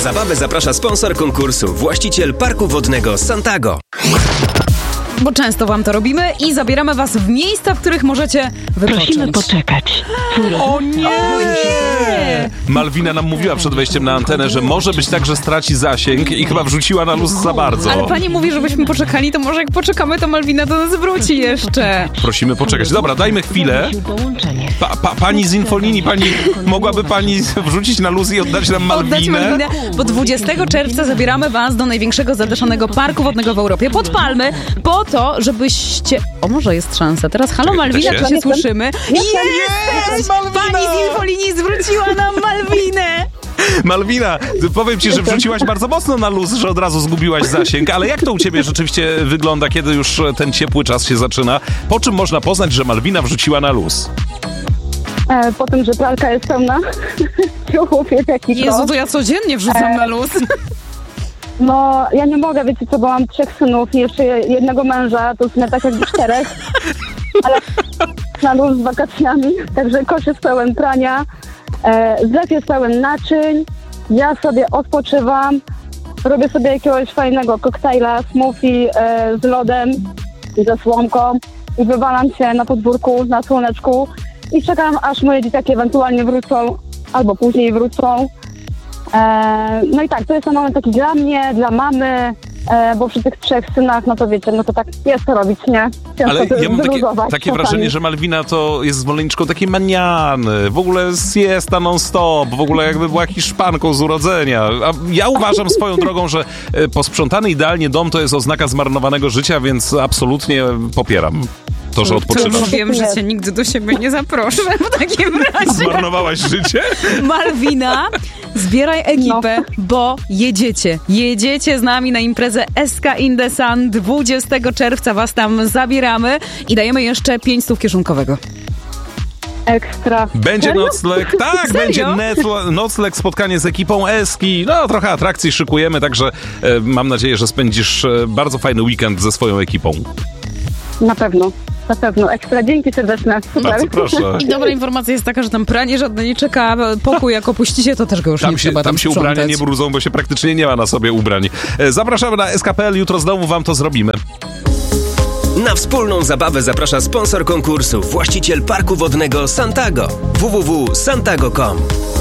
zabawę zaprasza sponsor konkursu, właściciel parku wodnego Santago. Bo często wam to robimy i zabieramy was w miejsca, w których możecie wypocząć. Prosimy poczekać. O nie! Malwina nam mówiła przed wejściem na antenę, że może być tak, że straci zasięg i chyba wrzuciła na luz za bardzo. Ale pani mówi, żebyśmy poczekali, to może jak poczekamy, to Malwina do nas wróci jeszcze. Prosimy poczekać. Dobra, dajmy chwilę. Pani z infolinii, mogłaby pani wrzucić na luz i oddać nam Malwinę? Bo 20 czerwca zabieramy was do największego zadaszonego parku wodnego w Europie, pod Palmy, po to, żebyście... O, może jest szansa. Teraz halo Malwina, czy się słyszymy? Jest! Pani z infolinii zwróciła nam Malwinę! Malwina, powiem ci, że wrzuciłaś bardzo mocno na luz, że od razu zgubiłaś zasięg, ale jak to u ciebie rzeczywiście wygląda, kiedy już ten ciepły czas się zaczyna? Po czym można poznać, że Malwina wrzuciła na luz? Po tym, że pralka jest pełna ciuchów, jest jakiś Jezu, to ja codziennie wrzucam na luz. No, ja nie mogę, wiecie co, bo mam 3 synów i jeszcze jednego męża, to w sumie tak jakby 4, ale na luz z wakacjami, także kosz jest pełen prania, zlew jest pełen naczyń, ja sobie odpoczywam, robię sobie jakiegoś fajnego koktajla, smoothie z lodem i ze słomką i wywalam się na podwórku, na słoneczku i czekam, aż moje dzieciaki ewentualnie wrócą, albo później wrócą. No i tak, to jest ten moment taki dla mnie, dla mamy, bo przy tych 3 synach, no to wiecie, no to tak jest to robić, nie? Ciężko. Ale ja mam takie wrażenie, czasami. że Malwina to jest zwolenniczką takiej maniany, w ogóle siesta non-stop, w ogóle jakby była Hiszpanką z urodzenia. A ja uważam swoją drogą, że posprzątany idealnie dom to jest oznaka zmarnowanego życia, więc absolutnie popieram to, że odpoczywasz. Wiem, że cię nigdy do siebie nie zaproszę w takim razie. Zmarnowałaś życie? Malwina, zbieraj ekipę, bo jedziecie z nami na imprezę SK in the Sun. 20 czerwca was tam zabieramy i dajemy jeszcze 500 kieszonkowego. Ekstra. Będzie nocleg, tak, Serio? będzie nocleg, spotkanie z ekipą Eski, no trochę atrakcji szykujemy, także mam nadzieję, że spędzisz bardzo fajny weekend ze swoją ekipą. Na pewno. Ekstra, dzięki serdeczne. Super. Bardzo proszę. I dobra informacja jest taka, że tam pranie żadne nie czeka, pokój jak opuścicie, to też go już nie trzeba Tam się sprzątać. ubrania nie brudzą, bo się praktycznie nie ma na sobie ubrań. Zapraszamy na SK.pl, jutro znowu wam to zrobimy. Na wspólną zabawę zaprasza sponsor konkursu, właściciel parku wodnego Santago. www.santago.com